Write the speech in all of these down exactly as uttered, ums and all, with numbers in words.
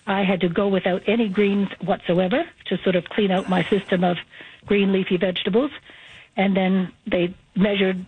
I had to go without any greens whatsoever to sort of clean out my system of green leafy vegetables. And then they measured,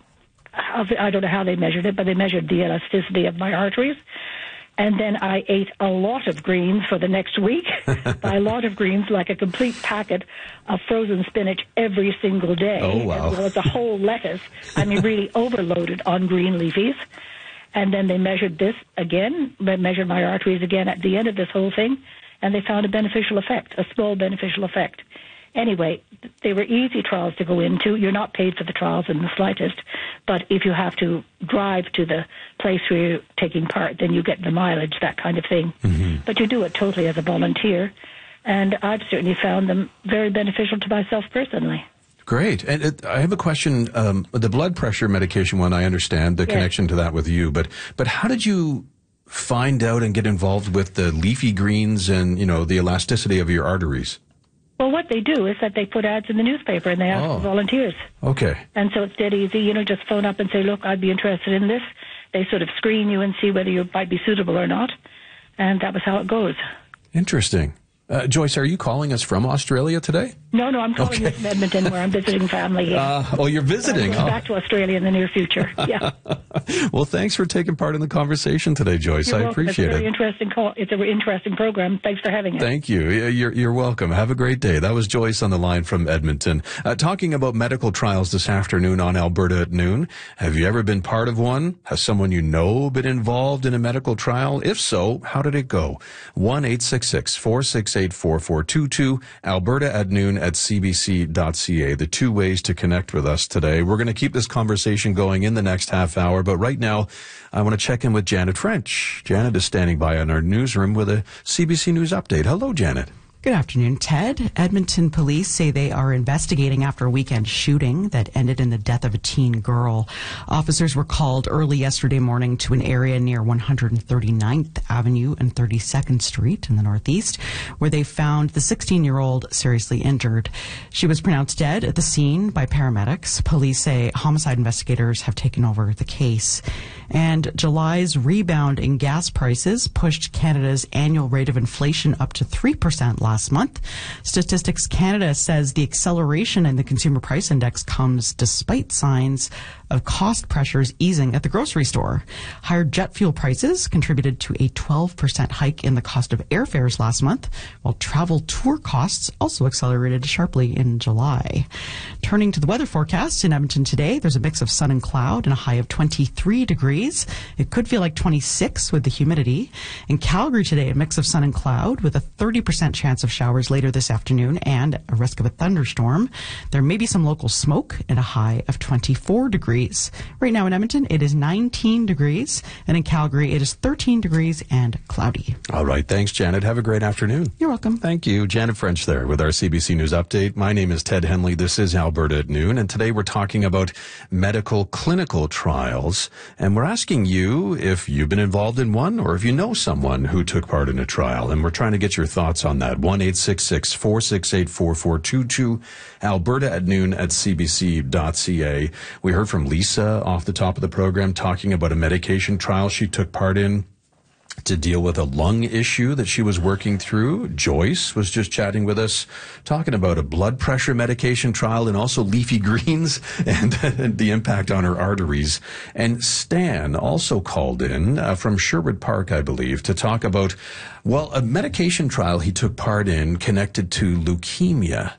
I don't know how they measured it, but they measured the elasticity of my arteries. And then I ate a lot of greens for the next week. By a lot of greens, like a complete packet of frozen spinach every single day. Oh, wow. As well as a whole lettuce. I mean, really overloaded on green leafies. And then they measured this again, they measured my arteries again at the end of this whole thing, and they found a beneficial effect, a small beneficial effect. Anyway, they were easy trials to go into. You're not paid for the trials in the slightest, but if you have to drive to the place where you're taking part, then you get the mileage, that kind of thing. Mm-hmm. But you do it totally as a volunteer, and I've certainly found them very beneficial to myself personally. Great. And it, I have a question. Um, the blood pressure medication one, I understand the Yes. connection to that with you, but but how did you find out and get involved with the leafy greens and, you know, the elasticity of your arteries? Well, what they do is that they put ads in the newspaper and they ask Oh. for volunteers. Okay. And so it's dead easy. You know, just phone up and say, look, I'd be interested in this. They sort of screen you and see whether you might be suitable or not. And that was how it goes. Interesting. Uh, Joyce, are you calling us from Australia today? No, no, I'm calling Okay. you from Edmonton, where I'm visiting family here. Uh, oh, you're visiting. I'm going Oh. back to Australia in the near future. Yeah. Well, thanks for taking part in the conversation today, Joyce. You're I welcome. appreciate it's a very it. Interesting call. It's an interesting program. Thanks for having us. Thank you. Yeah, You're, you're welcome. Have a great day. That was Joyce on the line from Edmonton. Uh, talking about medical trials this afternoon on Alberta at Noon. Have you ever been part of one? Has someone you know been involved in a medical trial? If so, how did it go? one eight six six, four six eight, four four two two, Alberta at Noon at c b c dot c a. The two ways to connect with us today. We're going to keep this conversation going in the next half hour, but right now, I want to check in with Janet French. Janet is standing by in our newsroom with a C B C News update. Hello, Janet. Good afternoon, Ted. Edmonton police say they are investigating after a weekend shooting that ended in the death of a teen girl. Officers were called early yesterday morning to an area near one hundred thirty-ninth Avenue and thirty-second Street in the Northeast, where they found the sixteen-year-old seriously injured. She was pronounced dead at the scene by paramedics. Police say homicide investigators have taken over the case. And July's rebound in gas prices pushed Canada's annual rate of inflation up to three percent last month. Statistics Canada says the acceleration in the consumer price index comes despite signs of cost pressures easing at the grocery store. Higher jet fuel prices contributed to a twelve percent hike in the cost of airfares last month, while travel tour costs also accelerated sharply in July. Turning to the weather forecast in Edmonton today, there's a mix of sun and cloud and a high of twenty-three degrees. It could feel like twenty-six with the humidity. In Calgary today, a mix of sun and cloud with a thirty percent chance of showers later this afternoon and a risk of a thunderstorm. There may be some local smoke and a high of twenty-four degrees. Right now in Edmonton, it is nineteen degrees, and in Calgary, it is thirteen degrees and cloudy. All right. Thanks, Janet. Have a great afternoon. You're welcome. Thank you. Janet French there with our C B C News update. My name is Ted Henley. This is Alberta at Noon, and today we're talking about medical clinical trials, and we're asking you if you've been involved in one or if you know someone who took part in a trial, and we're trying to get your thoughts on that. one eight six six, four six eight, four four two two, Alberta at Noon at c b c dot c a. We heard from Lisa off the top of the program talking about a medication trial she took part in to deal with a lung issue that she was working through. Joyce was just chatting with us, talking about a blood pressure medication trial and also leafy greens and, and the impact on her arteries. And Stan also called in uh, from Sherwood Park, I believe, to talk about, well, a medication trial he took part in connected to leukemia.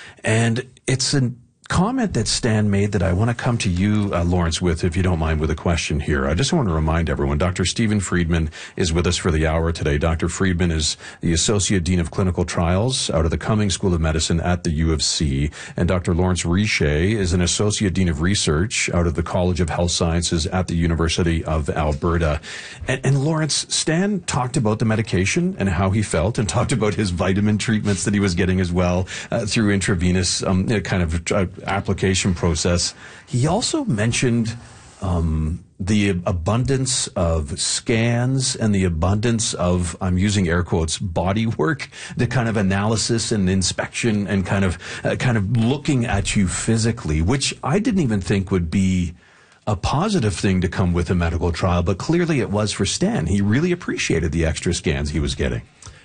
And it's an comment that Stan made that I want to come to you, uh, Lawrence, with, if you don't mind, with a question here. I just want to remind everyone, Doctor Stephen Friedman is with us for the hour today. Doctor Friedman is the Associate Dean of Clinical Trials out of the Cummings School of Medicine at the U of C. And Doctor Lawrence Richer is an Associate Dean of Research out of the College of Health Sciences at the University of Alberta. And, and Lawrence, Stan talked about the medication and how he felt and talked about his vitamin treatments that he was getting as well uh, through intravenous um, kind of uh, application process. He also mentioned um, the abundance of scans and the abundance of, I'm using air quotes, body work, the kind of analysis and inspection and kind of uh, kind of looking at you physically, which I didn't even think would be a positive thing to come with a medical trial, but clearly it was for Stan. He really appreciated the extra scans he was getting.